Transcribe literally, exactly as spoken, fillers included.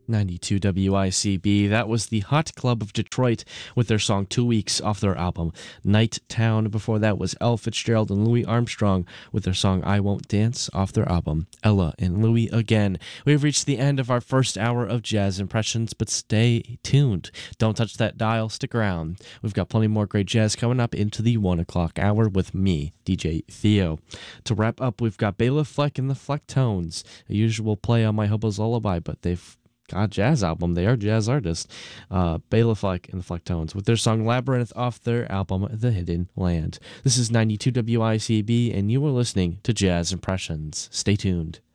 ninety-two W I C B. That was the Hot Club of Detroit with their song Two Weeks off their album Night Town. Before that was Elle Fitzgerald and Louis Armstrong with their song I Won't Dance off their album Ella and Louis Again. We've reached the end of our first hour of Jazz Impressions, but stay tuned. Don't touch that dial. Stick around. We've got plenty more great jazz coming up into the one o'clock hour with me, D J Theo. To wrap up, we've got Bela Fleck and the Flecktones, a usual play on My Hobo's Lullaby, but they've God, jazz album. They are jazz artists. Uh, Bela Fleck and the Flecktones with their song Labyrinth off their album The Hidden Land. This is ninety-two W I C B, and you are listening to Jazz Impressions. Stay tuned.